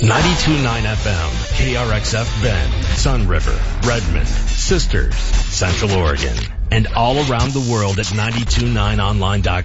92.9 FM, KRXF Bend, Sun River, Redmond, Sisters, Central Oregon, and all around the world at 929online.com.